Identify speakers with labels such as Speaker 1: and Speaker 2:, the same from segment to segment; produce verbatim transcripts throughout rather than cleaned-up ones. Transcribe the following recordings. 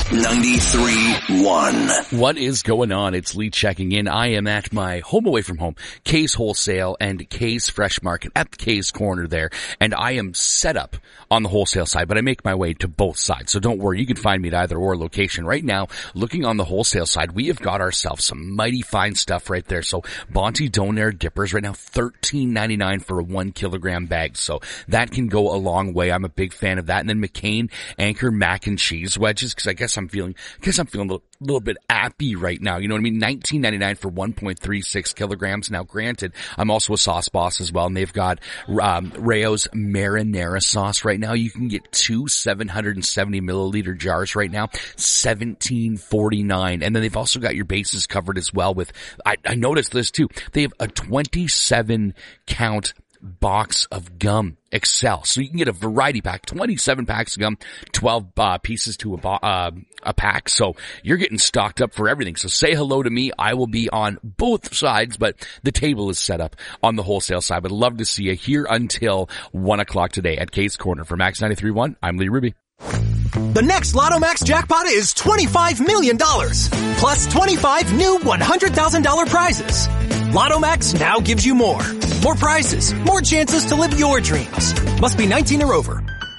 Speaker 1: ninety-three one.
Speaker 2: What is going on? It's Lee checking in. I am at my home away from home, Kay's Wholesale and Kay's Fresh Market at the Kay's Corner there. And I am set up on the wholesale side, but I make my way to both sides. So don't worry, you can find me at either or location. Right now, looking on the wholesale side, we have got ourselves some mighty fine stuff right there. So Bonte Donair dippers right now, thirteen ninety-nine for a one kilogram bag. So that can go a long way. I'm a big fan of that. And then McCain Anchor mac and cheese wedges, because I guess I'm feeling, I guess I'm feeling a little, little bit appy right now. You know what I mean? nineteen ninety-nine for one point three six kilograms. Now, granted, I'm also a sauce boss as well, and they've got um, Rayo's marinara sauce right now. You can get two seven hundred seventy milliliter jars right now, seventeen forty-nine. And then they've also got your bases covered as well with, I, I noticed this too, they have a twenty-seven count box of gum Excel. So you can get a variety pack, twenty-seven packs of gum, twelve uh, pieces to a, bo- uh, a pack. So you're getting stocked up for everything. So say hello to me. I will be on both sides, but the table is set up on the wholesale side. But love to see you here until one o'clock today at Kay's Corner. For Max ninety-three point one, I'm Lee Ruby.
Speaker 3: The next Lotto Max jackpot is twenty-five million dollars, plus twenty-five new one hundred thousand dollars prizes. Lotto Max now gives you more. More prizes, more chances to live your dreams. Must be nineteen or over.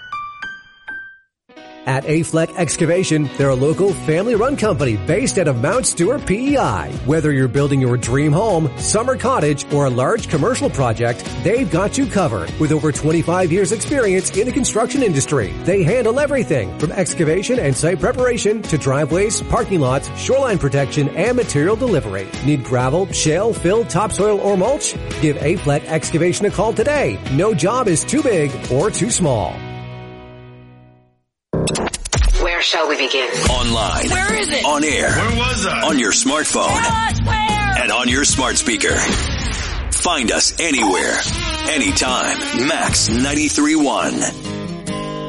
Speaker 4: At A-Fleck Excavation, they're a local family-run company based out of Mount Stewart, P E I. Whether you're building your dream home, summer cottage, or a large commercial project, they've got you covered. With over twenty-five years experience in the construction industry, they handle everything from excavation and site preparation to driveways, parking lots, shoreline protection, and material delivery. Need gravel, shale, fill, topsoil, or mulch? Give A-Fleck Excavation a call today. No job is too big or too small.
Speaker 5: Where shall we begin?
Speaker 1: Online.
Speaker 5: Where is it?
Speaker 1: On air.
Speaker 6: Where was I?
Speaker 1: On your smartphone.
Speaker 5: Where?
Speaker 1: And on your smart speaker. Find us anywhere, anytime. Max ninety-three point one.